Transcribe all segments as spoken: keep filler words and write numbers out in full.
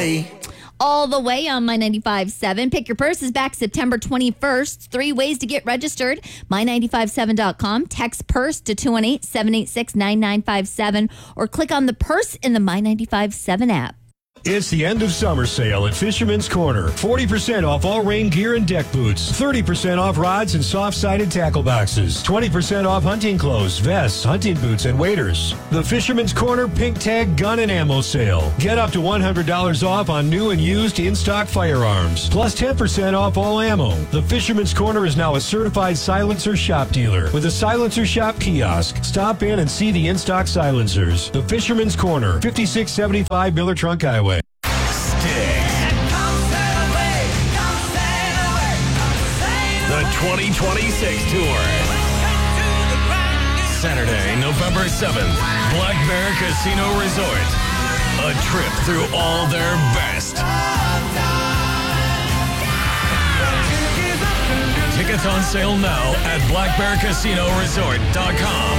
way. All the way on My ninety-five point seven. Pick Your Purse is back September twenty-first. Three ways to get registered. my nine five seven dot com. Text PURSE to two one eight, seven eight six, nine nine five seven or click on the purse in the My ninety-five point seven app. It's the end of summer sale at Fisherman's Corner. forty percent off all rain gear and deck boots. thirty percent off rods and soft-sided tackle boxes. twenty percent off hunting clothes, vests, hunting boots, and waders. The Fisherman's Corner Pink Tag Gun and Ammo Sale. Get up to one hundred dollars off on new and used in-stock firearms. Plus ten percent off all ammo. The Fisherman's Corner is now a certified silencer shop dealer with a silencer shop kiosk. Stop in and see the in-stock silencers. The Fisherman's Corner, fifty-six seventy-five Miller Trunk Highway. The twenty twenty-six Tour. Saturday, November seventh, Black Bear Casino Resort. A trip through all their best. Tickets on sale now at black bear casino resort dot com.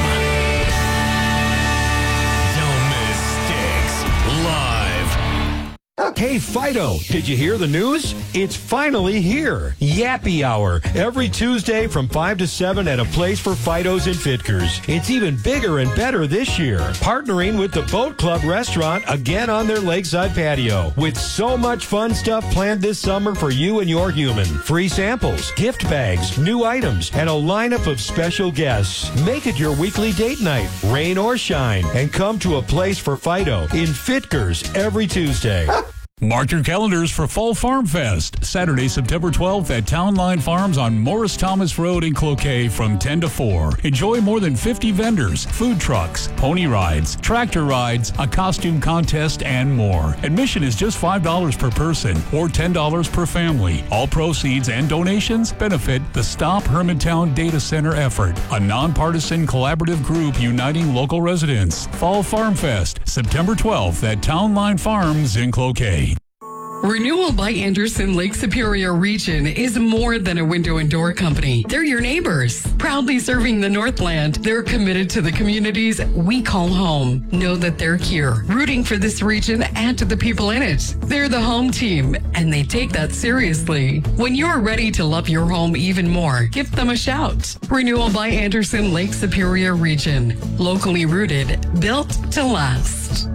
Don't miss Styx live. Hey, Fido, did you hear the news? It's finally here. Yappy Hour, every Tuesday from five to seven at a place for Fidos and Fitkers. It's even bigger and better this year. Partnering with the Boat Club restaurant again on their lakeside patio. With so much fun stuff planned this summer for you and your human. Free samples, gift bags, new items, and a lineup of special guests. Make it your weekly date night, rain or shine, and come to a place for Fido in Fitkers every Tuesday. Mark your calendars for Fall Farm Fest, Saturday, September twelfth at Town Line Farms on Morris Thomas Road in Cloquet from ten to four. Enjoy more than fifty vendors, food trucks, pony rides, tractor rides, a costume contest, and more. Admission is just five dollars per person or ten dollars per family. All proceeds and donations benefit the Stop Hermantown Data Center effort, a nonpartisan collaborative group uniting local residents. Fall Farm Fest, September twelfth at Town Line Farms in Cloquet. Renewal by Anderson Lake Superior Region is more than a window and door company. They're your neighbors. Proudly serving the Northland, they're committed to the communities we call home. Know that they're here, rooting for this region and to the people in it. They're the home team, and they take that seriously. When you're ready to love your home even more, give them a shout. Renewal by Anderson Lake Superior Region. Locally rooted, built to last.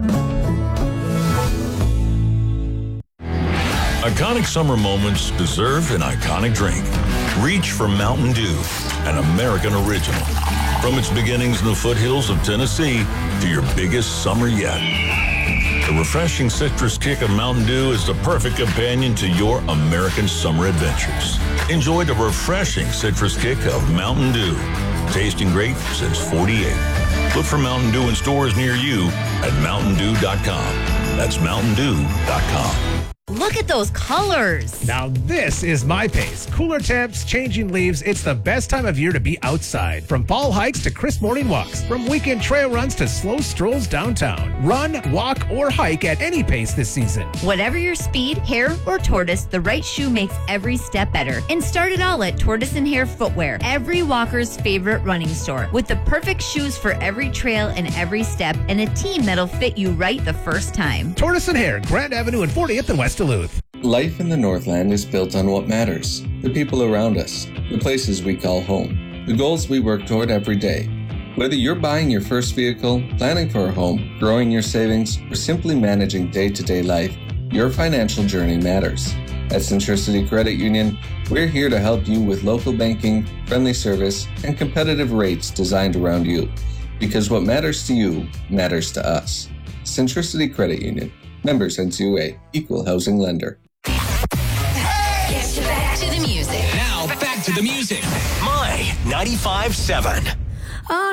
Iconic summer moments deserve an iconic drink. Reach for Mountain Dew, an American original. From its beginnings in the foothills of Tennessee to your biggest summer yet. The refreshing citrus kick of Mountain Dew is the perfect companion to your American summer adventures. Enjoy the refreshing citrus kick of Mountain Dew. Tasting great since forty-eight. Look for Mountain Dew in stores near you at mountain dew dot com. That's mountain dew dot com. Look at those colors. Now this is my pace. Cooler temps, changing leaves. It's the best time of year to be outside. From fall hikes to crisp morning walks. From weekend trail runs to slow strolls downtown. Run, walk, or hike at any pace this season. Whatever your speed, hair, or tortoise, the right shoe makes every step better. And start it all at Tortoise and Hare Footwear, every walker's favorite running store. With the perfect shoes for every trail and every step, and a team that'll fit you right the first time. Tortoise and Hare, Grand Avenue and fortieth and West Duluth. Life in the Northland is built on what matters, the people around us, the places we call home, the goals we work toward every day. Whether you're buying your first vehicle, planning for a home, growing your savings, or simply managing day-to-day life, your financial journey matters. At Centricity Credit Union, we're here to help you with local banking, friendly service, and competitive rates designed around you. Because what matters to you matters to us. Centricity Credit Union. Members N C U A. Equal housing lender. Back to the music. Now, back to the music. My ninety-five point seven.